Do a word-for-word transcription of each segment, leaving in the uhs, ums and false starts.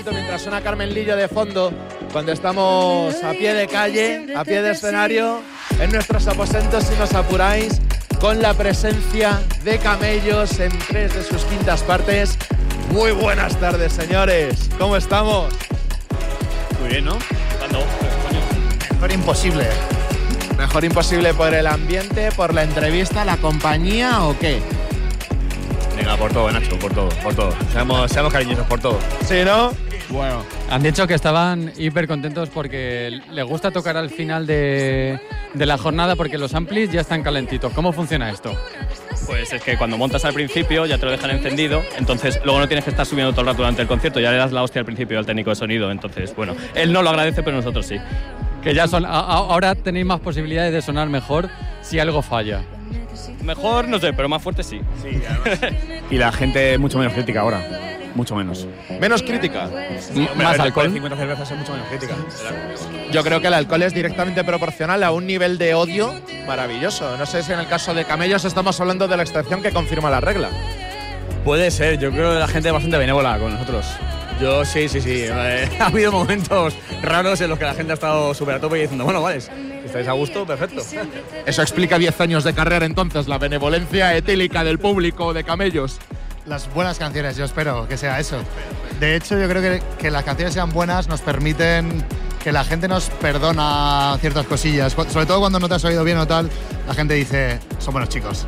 Mientras suena Carmen Lillo de fondo, cuando estamos a pie de calle, a pie de escenario, en nuestros aposentos, si nos apuráis, con la presencia de Camellos en tres de sus quintas partes. Muy buenas tardes, señores. ¿Cómo estamos? Muy bien, ¿no? Dando, Mejor imposible. Mejor imposible por el ambiente, por la entrevista, la compañía o qué. Venga, por todo, Nacho, por todo, por todo. Seamos, seamos cariñosos por todo. ¿Sí, no? Bueno, han dicho que estaban hiper contentos porque les gusta tocar al final de, de la jornada porque los amplis ya están calentitos. ¿Cómo funciona esto? Pues es que cuando montas al principio ya te lo dejan encendido, entonces luego no tienes que estar subiendo todo el rato durante el concierto, ya le das la hostia al principio al técnico de sonido, entonces, bueno, él no lo agradece, pero nosotros sí. Que ya son, a, ahora tenéis más posibilidades de sonar mejor si algo falla. Mejor, no sé, pero más fuerte sí. Sí, y la gente mucho menos crítica ahora. Mucho menos. Menos crítica. M- más alcohol. cincuenta cervezas es mucho menos crítica. Yo creo que el alcohol es directamente proporcional a un nivel de odio maravilloso. No sé si en el caso de Camellos estamos hablando de la excepción que confirma la regla. Puede ser, yo creo que la gente es bastante benévola con nosotros. Yo sí, sí, sí. Eh, ha habido momentos raros en los que la gente ha estado súper a tope y diciendo, bueno, vale, si estáis a gusto, perfecto. Eso explica diez años de carrera entonces, la benevolencia etílica del público de Camellos. Las buenas canciones, yo espero que sea eso. De hecho, yo creo que, que las canciones sean buenas nos permiten que la gente nos perdona ciertas cosillas. Sobre todo cuando no te has oído bien o tal, la gente dice, son buenos chicos.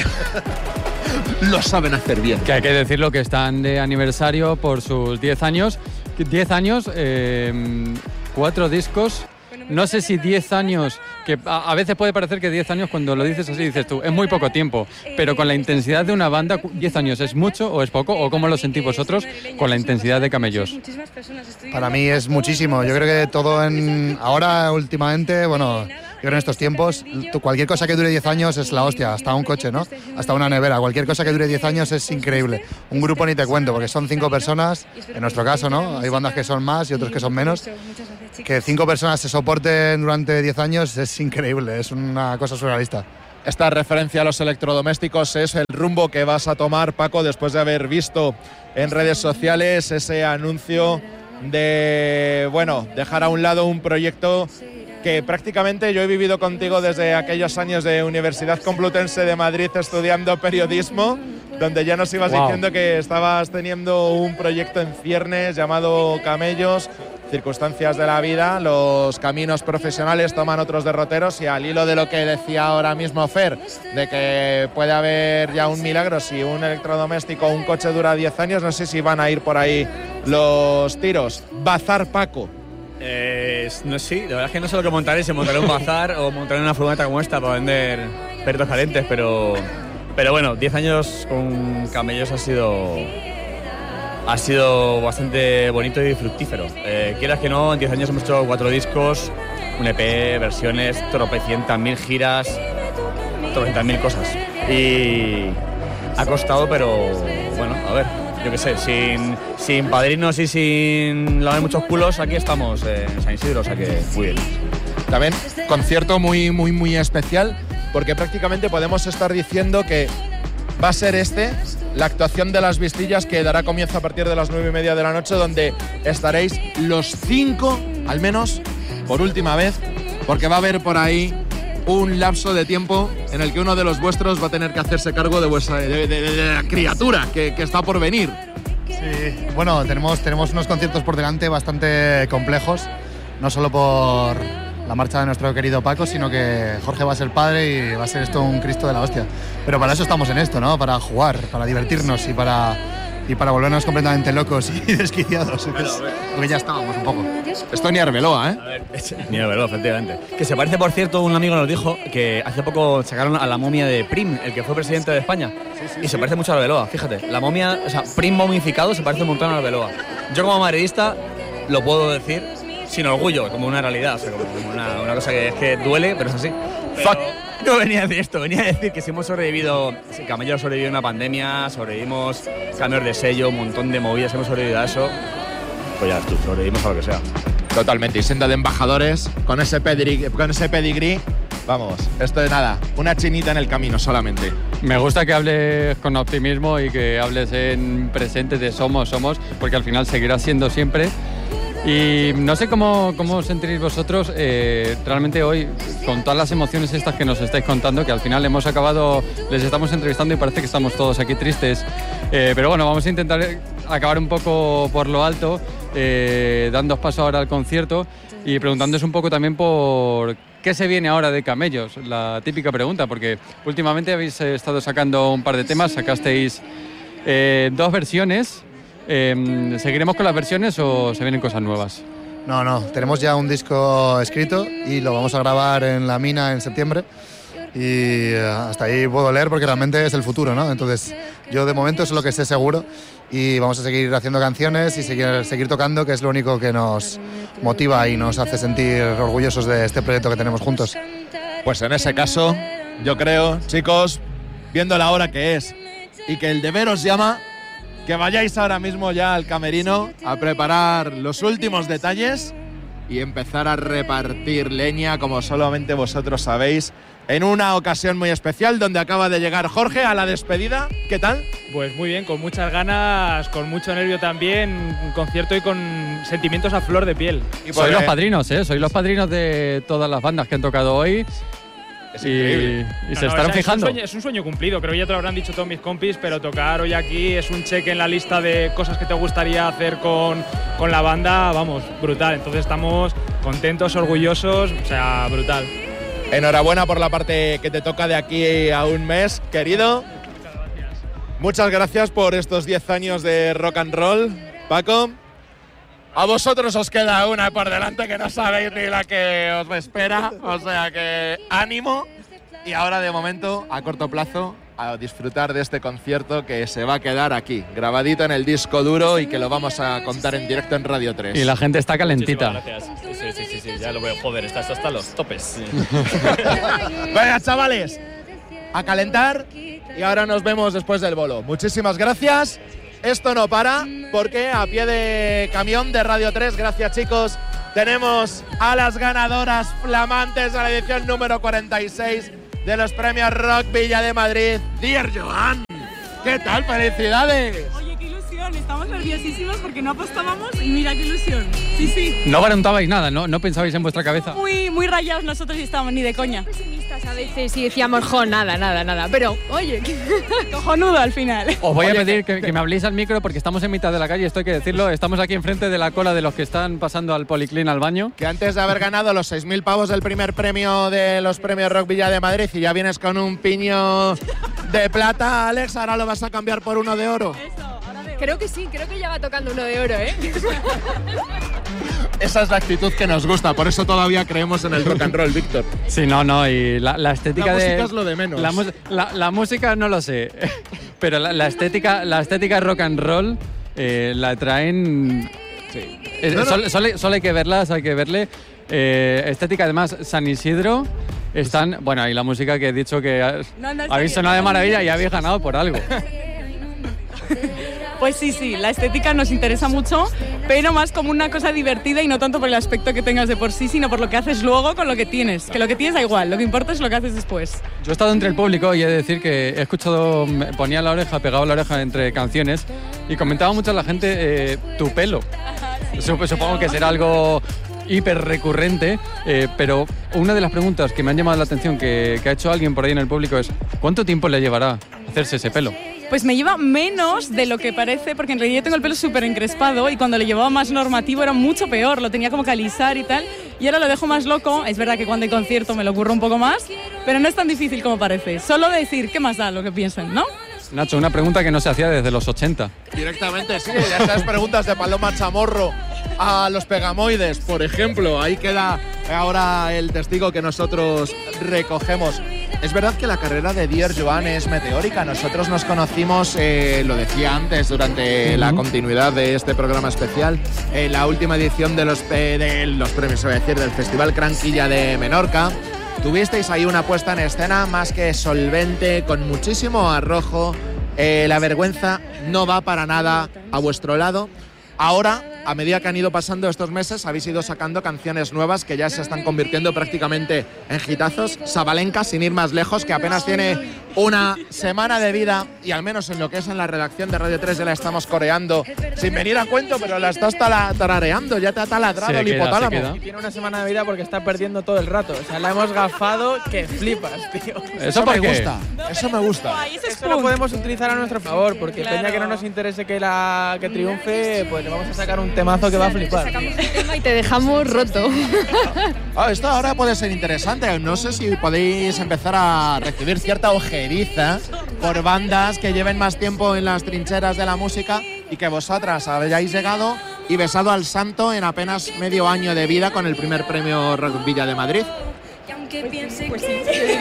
Lo saben hacer bien. Que hay que decirlo que están de aniversario por sus diez años. diez años, eh, cuatro discos. No sé si diez años, que a, a veces puede parecer que diez años cuando lo dices así, dices tú, es muy poco tiempo, pero con la intensidad de una banda, diez años es mucho o es poco, o cómo lo sentís vosotros con la intensidad de Camellos. Para mí es muchísimo. Yo creo que todo en... Ahora, últimamente, bueno, yo creo en estos tiempos, cualquier cosa que dure diez años es la hostia, hasta un coche, ¿no? Hasta una nevera. Cualquier cosa que dure diez años es increíble. Un grupo ni te cuento, porque son cinco personas, en nuestro caso, ¿no? Hay bandas que son más y otros que son menos. Que cinco personas se soporten durante diez años es increíble, es una cosa surrealista. Esta referencia a los electrodomésticos es el rumbo que vas a tomar, Paco, después de haber visto en redes sociales ese anuncio de, bueno, dejar a un lado un proyecto que prácticamente yo he vivido contigo desde aquellos años de Universidad Complutense de Madrid estudiando periodismo, donde ya nos ibas wow. diciendo que estabas teniendo un proyecto en ciernes llamado Camellos. Circunstancias de la vida, los caminos profesionales toman otros derroteros y al hilo de lo que decía ahora mismo Fer, de que puede haber ya un milagro si un electrodoméstico o un coche dura diez años, no sé si van a ir por ahí los tiros. Bazar, Paco. Eh, no sí, la verdad es que no sé lo que montaré, si montaré un bazar o montaré una furgoneta como esta para vender perros calientes, pero, pero bueno, diez años con Camellos ha sido... Ha sido bastante bonito y fructífero. Eh, quieras que no, en diez años hemos hecho cuatro discos, un E P, versiones, tropecientas mil giras, tropecientas mil cosas. Y ha costado, pero bueno, a ver, yo qué sé, sin, sin padrinos y sin lavar muchos culos, aquí estamos en San Isidro, o sea que muy bien. También concierto muy, muy, muy especial, porque prácticamente podemos estar diciendo que va a ser este... la actuación de Las Vistillas, que dará comienzo a partir de las nueve y media de la noche, donde estaréis los cinco, al menos, por última vez, porque va a haber por ahí un lapso de tiempo en el que uno de los vuestros va a tener que hacerse cargo de, vuestra, de, de, de la criatura que, que está por venir. Sí, bueno, tenemos, tenemos unos conciertos por delante bastante complejos, no solo por la marcha de nuestro querido Paco, sino que Jorge va a ser padre y va a ser esto un Cristo de la hostia. Pero para eso estamos en esto, ¿no? Para jugar, para divertirnos y para, y para volvernos completamente locos y desquiciados. Porque ya estábamos un poco. Esto ni Arbeloa, ¿eh? A ver, ni Arbeloa, efectivamente. Que se parece, por cierto, un amigo nos dijo que hace poco sacaron a la momia de Prim, el que fue presidente de España. Sí, sí, y se parece mucho a Arbeloa, fíjate. La momia, o sea, Prim momificado se parece un montón a Arbeloa. Yo como madridista lo puedo decir sin orgullo, como una realidad, o sea, como una, una cosa que es que duele, pero es así. Pero Fuck. No venía a decir esto, venía a decir que si hemos sobrevivido, si Camellos sobrevivió a una pandemia, sobrevivimos cambios de sello, un montón de movidas, hemos sobrevivido a eso, pues ya tú, sobrevivimos a lo que sea. Totalmente, y senda de embajadores, con ese pedigrí, con ese pedigrí, vamos, esto de nada, una chinita en el camino solamente. Me gusta que hables con optimismo y que hables en presente de somos, somos, porque al final seguirá siendo siempre. Y no sé cómo, cómo os sentiréis vosotros eh, realmente hoy con todas las emociones estas que nos estáis contando, que al final hemos acabado, les estamos entrevistando y parece que estamos todos aquí tristes. Eh, pero bueno, vamos a intentar acabar un poco por lo alto, eh, dando paso ahora al concierto y preguntándoos un poco también por qué se viene ahora de Camellos, la típica pregunta, porque últimamente habéis estado sacando un par de temas, sacasteis eh, dos versiones. Eh, ¿Seguiremos con las versiones o se vienen cosas nuevas? No, no, tenemos ya un disco escrito y lo vamos a grabar en La Mina en septiembre y hasta ahí puedo leer porque realmente es el futuro, ¿no? Entonces yo de momento es lo que sé seguro y vamos a seguir haciendo canciones y seguir, seguir tocando, que es lo único que nos motiva y nos hace sentir orgullosos de este proyecto que tenemos juntos. Pues en ese caso, yo creo, chicos, viendo la hora que es y que el deber os llama, que vayáis ahora mismo ya al camerino a preparar los últimos detalles y empezar a repartir leña como solamente vosotros sabéis, en una ocasión muy especial donde acaba de llegar Jorge a la despedida. ¿Qué tal? Pues muy bien, con muchas ganas, con mucho nervio también, un concierto y con sentimientos a flor de piel. Y sois los padrinos, ¿eh? Sois los padrinos de todas las bandas que han tocado hoy. Es y, increíble. y No, se no, estarán o sea, fijando. Es un, sueño, es un sueño cumplido, creo que ya te lo habrán dicho todos mis compis, pero tocar hoy aquí es un cheque en la lista de cosas que te gustaría hacer con, con la banda, vamos, brutal. Entonces estamos contentos, orgullosos, o sea, brutal. Enhorabuena por la parte que te toca de aquí a un mes, querido. Muchas gracias. Muchas gracias por estos diez años de rock and roll, Paco. A vosotros os queda una por delante que no sabéis ni la que os espera, o sea que ánimo. Y ahora de momento, a corto plazo, a disfrutar de este concierto que se va a quedar aquí, grabadito en el disco duro y que lo vamos a contar en directo en Radio tres. Y la gente está calentita. Muchísimas gracias. Sí, sí, sí, sí, ya lo veo. Joder, estás hasta los topes. Venga, chavales, a calentar y ahora nos vemos después del bolo. Muchísimas gracias. Esto no para porque a pie de camión de Radio tres, gracias chicos, tenemos a las ganadoras flamantes de la edición número cuarenta y seis de los premios Rock Villa de Madrid. Dear Joan, ¿qué tal? ¡Felicidades! Oye, qué ilusión, estamos nerviosísimos porque no apostábamos y mira qué ilusión. Sí, sí. No baruntabais nada, ¿no? No pensabais en vuestra cabeza. Muy, muy rayados nosotros y estábamos ni de coña. Pesimistas a veces y decíamos, jo, nada, nada, nada. Pero, oye, Cojonudo al final. Os voy a Oye, pedir que- que, que me habléis al micro porque estamos en mitad de la calle, esto hay que decirlo. Estamos aquí enfrente de la cola de los que están pasando al Policlín al baño. Que antes de haber ganado los seis mil pavos del primer premio de los premios Rock Villa de Madrid y ya vienes con un piño de plata, Alex, ahora lo vas a cambiar por uno de oro. creo que sí, creo que ya va tocando uno de oro, ¿eh? Esa es la actitud que nos gusta, por eso todavía creemos en el rock and roll, Víctor. Sí, no, no, y la, la estética La de... música es lo de menos. La, mus- la- la música no lo sé, pero la, la estética la estética rock and roll eh, la traen... Sí. Eh, No, no. Solo, solo- solo hay que verlas, hay que verle. Eh, estética, además, San Isidro, están... Bueno, y la música que he dicho que ha- No, no, está habéis bien, sonado de está maravilla bien. y habéis ganado por algo. Pues sí, sí, la estética nos interesa mucho, pero más como una cosa divertida y no tanto por el aspecto que tengas de por sí, sino por lo que haces luego con lo que tienes. Que lo que tienes da igual, lo que importa es lo que haces después. Yo he estado entre el público y he de decir que he escuchado, me ponía la oreja, pegado la oreja entre canciones y comentaba mucho la gente eh, tu pelo. Sup- Supongo que será algo hiper recurrente, eh, pero una de las preguntas que me han llamado la atención que, que ha hecho alguien por ahí en el público es ¿cuánto tiempo le llevará hacerse ese pelo? Pues me lleva menos de lo que parece, porque en realidad yo tengo el pelo súper encrespado y cuando le llevaba más normativo era mucho peor, lo tenía como que alisar y tal, y ahora lo dejo más loco. Es verdad que cuando hay concierto me lo ocurro un poco más, pero no es tan difícil como parece. Solo decir qué más da lo que piensen, ¿no? Nacho, una pregunta que no se hacía desde los ochenta. Directamente, sí, ya esas preguntas de Paloma Chamorro a los Pegamoides, por ejemplo. Ahí queda ahora el testigo que nosotros recogemos. Es verdad que la carrera de Dear Joan es meteórica. Nosotros nos conocimos, eh, lo decía antes, durante la continuidad de este programa especial, en la última edición de los, pe- de los premios, se va a decir, del Festival Cranquilla de Menorca. Tuvisteis ahí una puesta en escena más que solvente, con muchísimo arrojo. Eh, la vergüenza no va para nada a vuestro lado. Ahora a medida que han ido pasando estos meses, habéis ido sacando canciones nuevas que ya se están convirtiendo prácticamente en hitazos. Sabalenka, sin ir más lejos, que apenas tiene una semana de vida y al menos en lo que es en la redacción de Radio tres ya la estamos coreando sin venir a cuento, pero la estás tala- tarareando, ya te ha taladrado Se el queda, hipotálamo. se queda. Y tiene una semana de vida porque está perdiendo todo el rato. O sea, la hemos gafado que flipas, tío. ¿Eso por me qué? gusta, eso me gusta. Ay, ese es Eso lo punk. podemos utilizar a nuestro favor, porque Claro. peña que no nos interese que la que triunfe, pues le vamos a sacar un temazo que va a flipar. Sacamos un tema y te dejamos roto. Ah, esto ahora puede ser interesante. No sé si podéis empezar a recibir cierta ojeriza por bandas que lleven más tiempo en las trincheras de la música y que vosotras hayáis llegado y besado al santo en apenas medio año de vida con el primer premio Rock Villa de Madrid. Pues sí.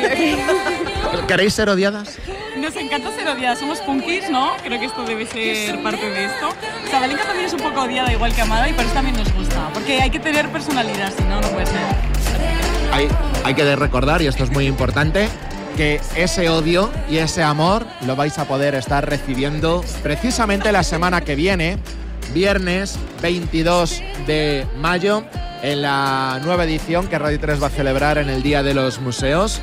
¿Queréis ser odiadas? Nos encanta ser odiadas, somos punkis, ¿no? Creo que esto debe ser parte de esto. Sabalenka también es un poco odiada, igual que amada, y por eso también nos gusta. Porque hay que tener personalidad, si no, no puede ser. Hay, hay que recordar, y esto es muy importante, que ese odio y ese amor lo vais a poder estar recibiendo precisamente la semana que viene, viernes veintidós de mayo, en la nueva edición que Radio tres va a celebrar en el Día de los Museos.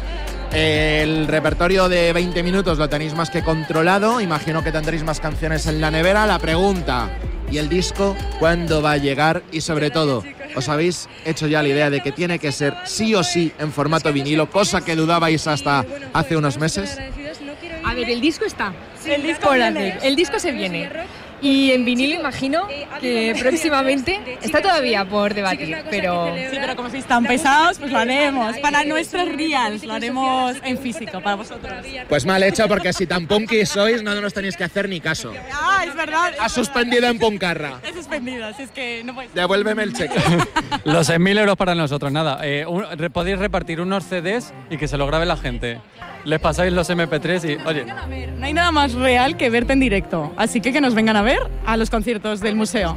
El repertorio de veinte minutos lo tenéis más que controlado, imagino que tendréis más canciones en la nevera. La pregunta, ¿y el disco cuándo va a llegar? Y sobre todo, ¿os habéis hecho ya la idea de que tiene que ser sí o sí en formato vinilo, cosa que dudabais hasta hace unos meses? A ver, el disco está. El disco por viene. hacer. El disco se viene. Y en vinilo imagino que próximamente está todavía por debatir, pero Sí, pero como sois tan pesados, pues lo haremos. Para nuestros reals, lo haremos en físico, para vosotros. Pues mal hecho, porque si tan punky sois, no nos tenéis que hacer ni caso. Ah, es verdad. Ha suspendido en Puncarra. Es suspendido, así es que no puedes. Devuélveme el cheque. Los seis mil euros para nosotros, nada. Eh, un- re- podéis repartir unos C Ds y que se lo grabe la gente. Les pasáis los eme pe tres y, oye, No hay nada más real que verte en directo, así que que nos vengan a ver a los conciertos del museo.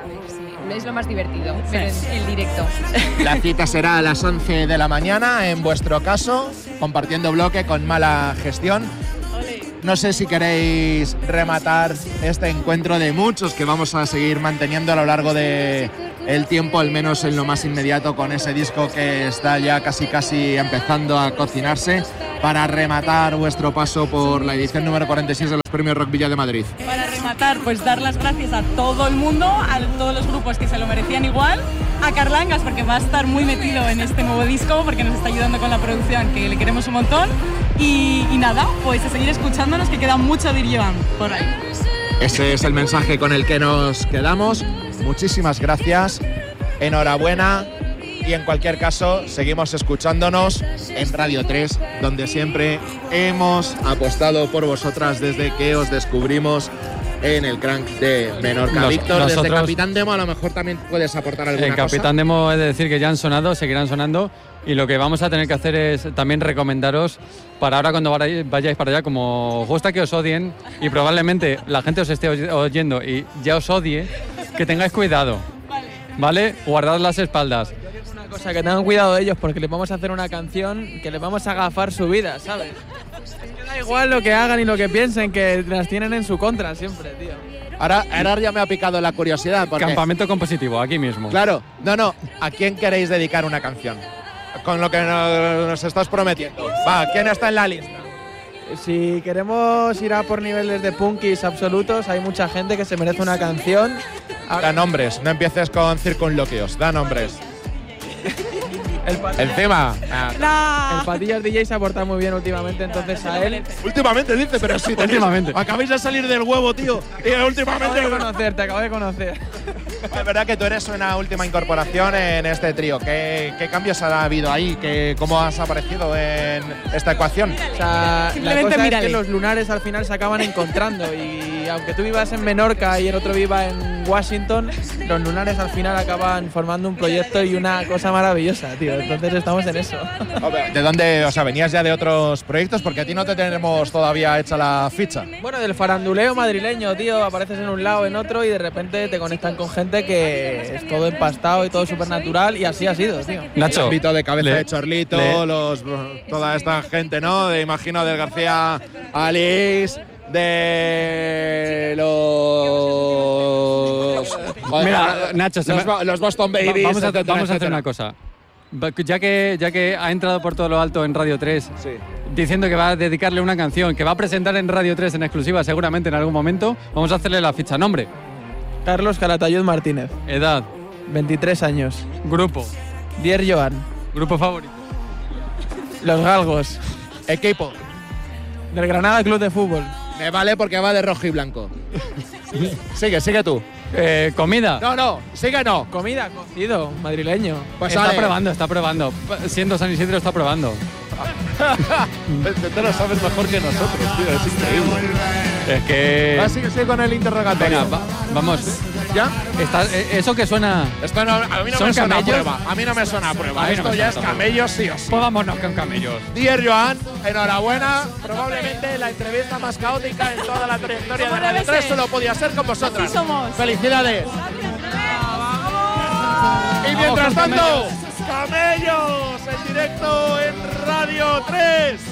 es lo más divertido, ver en, en directo. La cita será a las once de la mañana, en vuestro caso, compartiendo bloque con Mala Gestión. No sé si queréis rematar este encuentro de muchos que vamos a seguir manteniendo a lo largo de el tiempo, al menos en lo más inmediato, con ese disco que está ya casi casi empezando a cocinarse, para rematar vuestro paso por la edición número cuarenta y seis de los Premios Rock Villa de Madrid. Para rematar, pues dar las gracias a todo el mundo, a todos los grupos que se lo merecían igual, a Carlangas porque va a estar muy metido en este nuevo disco, porque nos está ayudando con la producción, que le queremos un montón. Y, y nada, pues a seguir escuchándonos, que queda mucho Dirjoan por ahí. Ese es el mensaje con el que nos quedamos. Muchísimas gracias, enhorabuena y en cualquier caso seguimos escuchándonos en Radio tres, donde siempre hemos apostado por vosotras desde que os descubrimos en el Crank de Menorca. Nos- Víctor, desde nosotros- Capitán Demo a lo mejor también puedes aportar alguna En cosa. Capitán Demo he de decir que ya han sonado, seguirán sonando, y lo que vamos a tener que hacer es también recomendaros para ahora cuando vayáis vayáis para allá, como os gusta que os odien y probablemente la gente os esté oy- oyendo y ya os odie, que tengáis cuidado, ¿vale? Guardad las espaldas. Una cosa, que tengan cuidado de ellos porque les vamos a hacer una canción que les vamos a agafar su vida, ¿sabes? Es que da igual lo que hagan y lo que piensen, que las tienen en su contra siempre, tío. Ahora, ahora ya me ha picado la curiosidad. Porque, Campamento compositivo, aquí mismo. claro, no, no, ¿a quién queréis dedicar una canción? Con lo que nos, nos estás prometiendo. Va, ¿quién está en la lista? Si queremos ir a por niveles de punkis absolutos, hay mucha gente que se merece una canción. Da nombres, no empieces con circunloquios, da nombres. El, Patillas- Encima, ah, el Patillas D J se ha portado muy bien últimamente, entonces a él… últimamente dice, pero sí, tenéis- Últimamente. acabáis de salir del huevo, tío. Y Te acabo últimamente. de conocer, te acabo de conocer. Es verdad que tú eres una última incorporación en este trío. ¿Qué, qué cambios ha habido ahí? ¿Qué, ¿Cómo has aparecido en esta ecuación? O sea, la Simplemente cosa es mírale. que los lunares al final se acaban encontrando y aunque tú vivas en Menorca y el otro viva en Washington, los lunares al final acaban formando un proyecto y una cosa maravillosa, tío. Entonces estamos en eso. ¿De dónde? O sea, ¿venías ya de otros proyectos? Porque a ti no te tenemos todavía hecha la ficha. Bueno, del faranduleo madrileño, tío, apareces en un lado, en otro y de repente te conectan con gente que es todo empastado y todo súper natural y así ha sido, tío. Nacho, Ámbito de cabeza le- de Chorlito, le- los, toda esta gente, ¿no? De, imagino del García Alís, de los... Joder, Mira, Nacho, se los, me- los Boston Babies, vamos a, etcétera, vamos a hacer etcétera. una cosa. Va- Ya que, ya que ha entrado por todo lo alto en Radio tres, Sí. diciendo que va a dedicarle una canción, que va a presentar en Radio tres en exclusiva seguramente en algún momento, vamos a hacerle la ficha. Nombre, Carlos Calatayud Martínez, edad, veintitrés años. grupo, Dier Joan, grupo favorito. Los Galgos, Equipo. del Granada Club de Fútbol. Me vale porque va de rojo y blanco. Sigue, sigue tú. Eh, comida. No, no, sigue no. Comida, cocido, madrileño. Pues está vale. probando, está probando. Siendo San Isidro, está probando. Tú lo sabes mejor que nosotros, tío, es increíble. Es que. Ah, sigue, sigue con el interrogatorio. Venga, va- vamos. ¿Ya? Está, eh, eso que suena. Esto no, a mí no ¿Son me suena a camellos? prueba. A mí no me suena a prueba. A mí no Esto me ya suena es tampoco. camellos sí o sí. Pues vámonos con camellos. Dear Joan, enhorabuena. Probablemente la entrevista más caótica en toda la trayectoria de ¿Cómo Radio debe tres ser? solo podía ser con vosotras. Así somos. ¡Felicidades! Y mientras con tanto, camellos en directo en Radio tres.